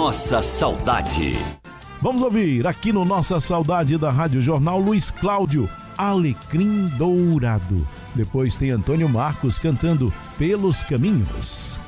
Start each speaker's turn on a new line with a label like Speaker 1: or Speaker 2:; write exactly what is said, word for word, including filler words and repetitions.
Speaker 1: Nossa Saudade.
Speaker 2: Vamos ouvir aqui no Nossa Saudade da Rádio Jornal Luiz Cláudio, Alecrim Dourado. Depois tem Antônio Marcos cantando Pelos Caminhos.